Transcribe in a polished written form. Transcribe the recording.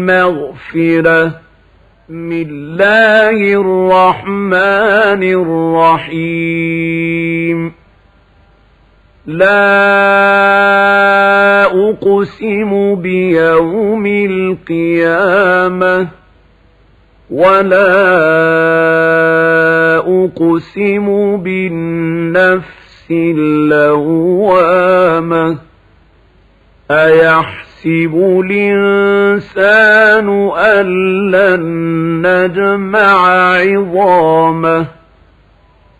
مغفرة. بسم الله الرحمن الرحيم. لا أقسم بيوم القيامة ولا أقسم بالنفس اللوامة. أيحسب الإنسان أن لن نجمع عظامه